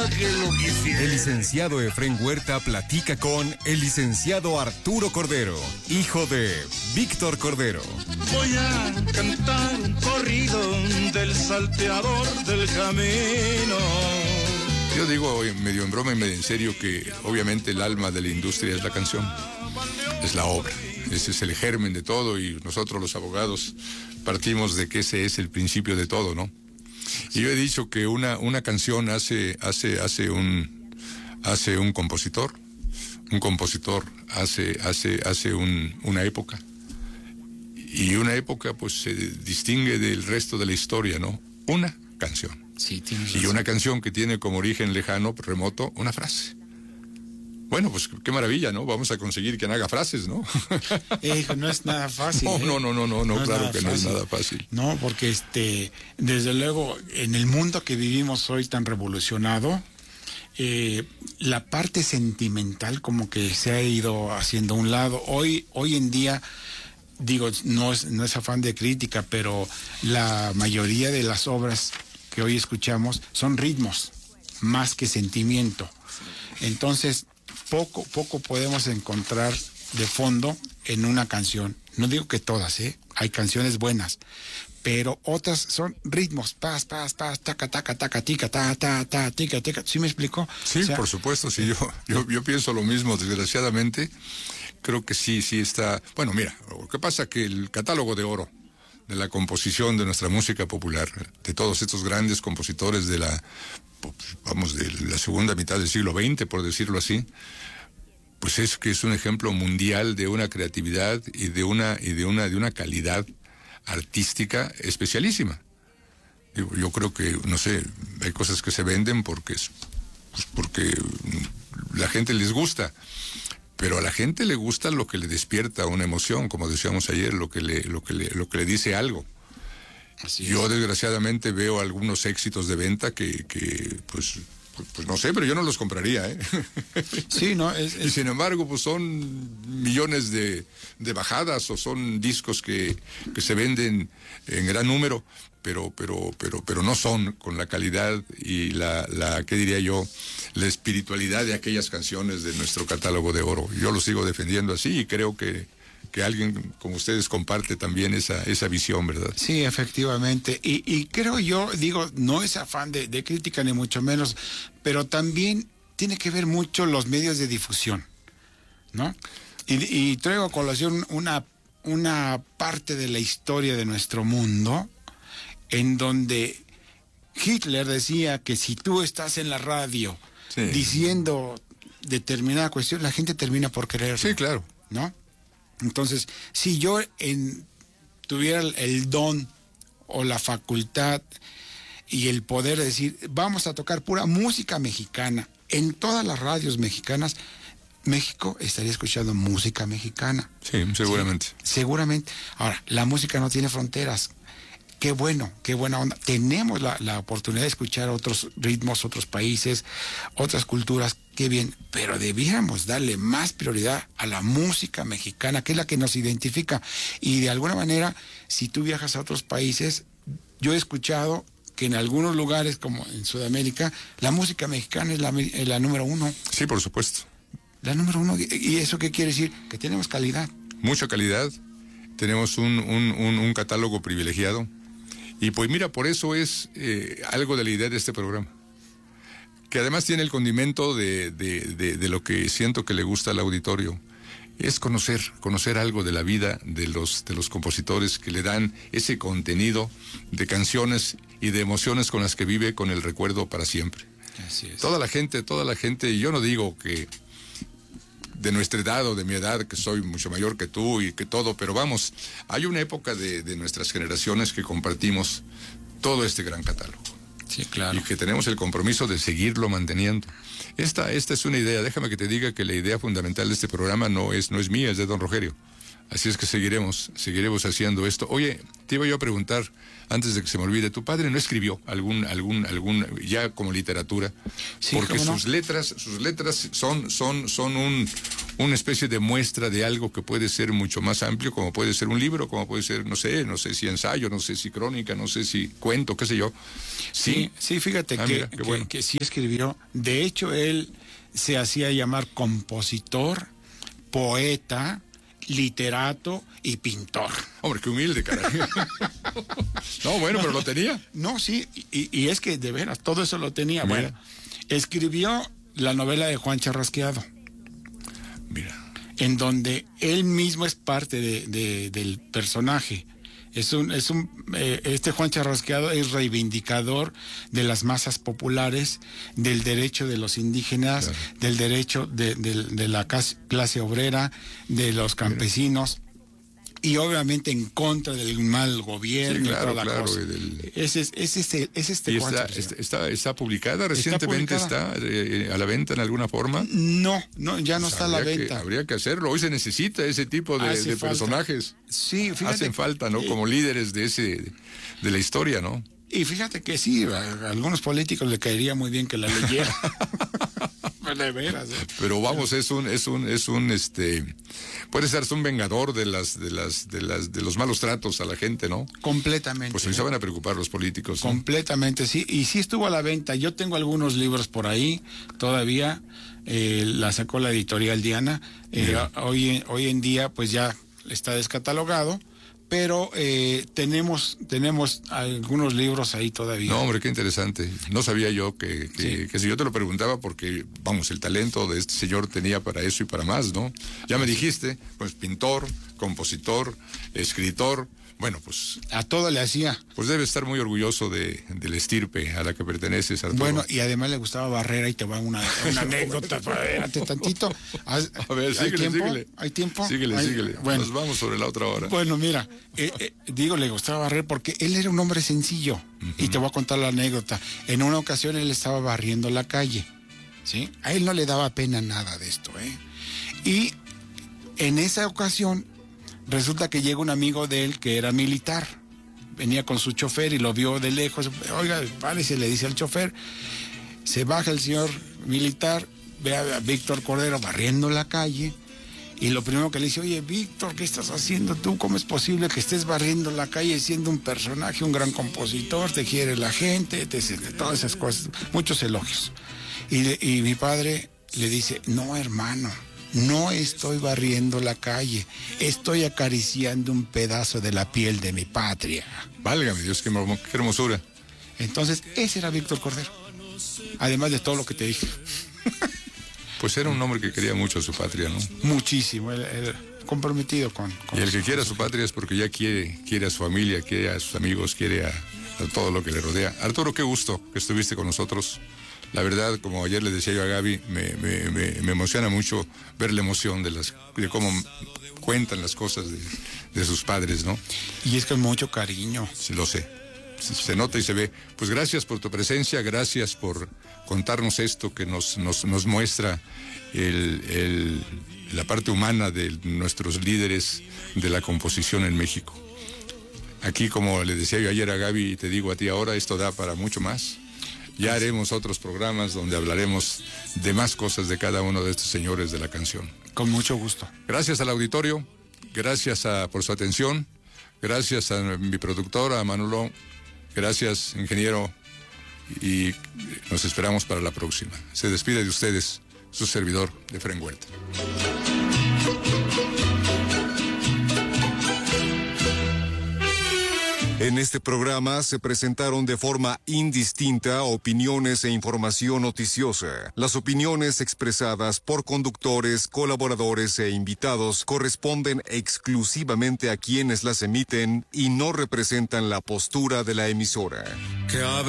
que lo quisiera. El licenciado Efrén Huerta platica con el licenciado Arturo Cordero, hijo de Víctor Cordero. Voy a cantar un corrido del salteador del camino. Yo digo medio en broma y medio en serio que obviamente el alma de la industria es la canción, es la obra. Ese es el germen de todo y nosotros los abogados partimos de que ese es el principio de todo, ¿no? Y yo he dicho que una canción hace un compositor. Un compositor hace una época. Y una época pues se distingue del resto de la historia, ¿no? Una canción. Sí, tienes razón. Y una canción que tiene como origen lejano, remoto, una frase. Bueno, pues qué maravilla, ¿no? Vamos a conseguir que haga frases, ¿no? No es nada fácil. No, claro que no es nada fácil. No, porque desde luego, en el mundo que vivimos hoy tan revolucionado, la parte sentimental como que se ha ido haciendo a un lado. Hoy en día, digo, no es afán de crítica, pero la mayoría de las obras que hoy escuchamos son ritmos, más que sentimiento. Entonces, poco podemos encontrar de fondo en una canción. No digo que todas, hay canciones buenas, pero otras son ritmos, paz, taca, taca, tica, ta, tica. ¿Sí me explicó? Sí, o sea, por supuesto, sí, yo pienso lo mismo, desgraciadamente. Creo que sí está. Bueno, mira, lo que pasa es que el catálogo de oro de la composición de nuestra música popular, de todos estos grandes compositores de la segunda mitad del siglo XX, por decirlo así, pues es que es un ejemplo mundial de una creatividad y de una calidad artística especialísima. Yo creo que, no sé, hay cosas que se venden porque la gente les gusta, pero a la gente le gusta lo que le despierta una emoción, como decíamos ayer, lo que le dice algo. Yo desgraciadamente veo algunos éxitos de venta que pues no sé, pero yo no los compraría, ¿eh? Sí, no, y sin embargo, pues son millones de bajadas o son discos que se venden en gran número, pero no son con la calidad y la ¿qué diría yo? La espiritualidad de aquellas canciones de nuestro catálogo de oro. Yo lo sigo defendiendo así y creo que alguien como ustedes comparte también esa visión, ¿verdad? Sí, efectivamente. Y creo yo, digo, no es afán de crítica ni mucho menos, pero también tiene que ver mucho los medios de difusión, ¿no? Y traigo a colación una parte de la historia de nuestro mundo en donde Hitler decía que si tú estás en la radio diciendo determinada cuestión, la gente termina por creerlo. Sí, claro. ¿No? Entonces, si yo tuviera el don o la facultad y el poder de decir, vamos a tocar pura música mexicana en todas las radios mexicanas, México estaría escuchando música mexicana. Sí, seguramente. Sí, seguramente. Ahora, la música no tiene fronteras. Qué bueno, qué buena onda. Tenemos la oportunidad de escuchar otros ritmos, otros países, otras culturas, qué bien. Pero debiéramos darle más prioridad a la música mexicana, que es la que nos identifica. Y de alguna manera, si tú viajas a otros países, yo he escuchado que en algunos lugares, como en Sudamérica, la música mexicana es la número uno. Sí, por supuesto. La número uno. ¿Y eso qué quiere decir? Que tenemos calidad. Mucha calidad. Tenemos un catálogo privilegiado. Y pues mira, por eso es algo de la idea de este programa, que además tiene el condimento de lo que siento que le gusta al auditorio, es conocer algo de la vida de los compositores que le dan ese contenido de canciones y de emociones con las que vive con el recuerdo para siempre. Así es. Toda la gente, y yo no digo que de nuestra edad o de mi edad, que soy mucho mayor que tú y que todo, pero vamos, hay una época de nuestras generaciones que compartimos todo este gran catálogo. Sí, claro. Y que tenemos el compromiso de seguirlo manteniendo. Esta es una idea, déjame que te diga que la idea fundamental de este programa no es mía, es de don Rogelio. Así es que seguiremos haciendo esto. Oye, te iba yo a preguntar, antes de que se me olvide, ¿tu padre no escribió algún ya como literatura? Sí, porque ¿cómo no? sus letras son una especie de muestra de algo que puede ser mucho más amplio, como puede ser un libro, como puede ser, no sé si ensayo, no sé si crónica, no sé si cuento, qué sé yo. Sí, fíjate mira, qué bueno. que sí escribió. De hecho, él se hacía llamar compositor, poeta, literato y pintor. Hombre, qué humilde, caray. No, bueno, pero lo tenía. No, sí, y es que de veras, todo eso lo tenía. Mira. Bueno, escribió la novela de Juan Charrasqueado, Mira. en donde él mismo es parte del personaje. Este Juan Charrasqueado es reivindicador de las masas populares, del derecho de los indígenas, claro, del derecho de la clase obrera, de los campesinos, y obviamente en contra del mal gobierno. Sí, claro, y toda la claro. cosa. Es este ¿Y Juan Charrasqueado. está publicada recientemente? publicada. ¿Está a la venta en alguna forma? No, ya no Pues está a la venta. habría que hacerlo. Hoy se necesita ese tipo de falta. personajes. Sí, fíjate. Hacen falta, ¿no? Como líderes de la historia, ¿no? Y fíjate que sí, a algunos políticos le caería muy bien que la leyera. De veras. Pero vamos, puede ser un vengador de los malos tratos a la gente, ¿no? Completamente. Pues hoy se van a preocupar los políticos, ¿no? Completamente, sí. Y sí estuvo a la venta. Yo tengo algunos libros por ahí todavía. La sacó la editorial Diana. Hoy en día, pues ya está descatalogado. Pero tenemos algunos libros ahí todavía. No, hombre, qué interesante. No sabía yo que si yo te lo preguntaba porque, vamos, el talento de este señor tenía para eso y para más, ¿no? Ya me dijiste, pues pintor, compositor, escritor, bueno, pues... A todo le hacía. Pues debe estar muy orgulloso de la estirpe a la que perteneces, Arturo. Bueno, y además le gustaba barrer, y te va una anécdota, espérate tantito. A ver, síguele. ¿Hay tiempo? Síguele. Bueno. Nos vamos sobre la otra hora. Bueno, mira, le gustaba barrer porque él era un hombre sencillo. Uh-huh. Y te voy a contar la anécdota. En una ocasión él estaba barriendo la calle, ¿sí? A él no le daba pena nada de esto, ¿eh? Y en esa ocasión resulta que llega un amigo de él que era militar. Venía con su chofer y lo vio de lejos. Oiga, párese, le dice al chofer. Se baja el señor militar, ve a Víctor Cordero barriendo la calle, y lo primero que le dice: oye, Víctor, ¿qué estás haciendo tú? ¿Cómo es posible que estés barriendo la calle siendo un personaje, un gran compositor? Te quiere la gente, todas esas cosas, muchos elogios. Y mi padre le dice: no, hermano, no estoy barriendo la calle, estoy acariciando un pedazo de la piel de mi patria. Válgame Dios, qué hermosura. Entonces, ese era Víctor Cordero, además de todo lo que te dije. Pues era un hombre que quería mucho a su patria, ¿no? Muchísimo, él comprometido con y el que quiere a su patria es porque ya quiere a su familia, quiere a sus amigos, quiere a todo lo que le rodea. Arturo, qué gusto que estuviste con nosotros. La verdad, como ayer le decía yo a Gaby, me emociona mucho ver la emoción de cómo cuentan las cosas de sus padres, ¿no? Y es con mucho cariño. Sí, lo sé. Se nota y se ve. Pues gracias por tu presencia, gracias por contarnos esto que nos muestra la parte humana de nuestros líderes de la composición en México. Aquí, como le decía yo ayer a Gaby y te digo a ti ahora, esto da para mucho más. Ya haremos otros programas donde hablaremos de más cosas de cada uno de estos señores de la canción. Con mucho gusto. Gracias al auditorio, gracias por su atención, gracias a mi productora, a Manolo, gracias, ingeniero, y nos esperamos para la próxima. Se despide de ustedes su servidor, Efraín Huerta. En este programa se presentaron de forma indistinta opiniones e información noticiosa. Las opiniones expresadas por conductores, colaboradores e invitados corresponden exclusivamente a quienes las emiten y no representan la postura de la emisora.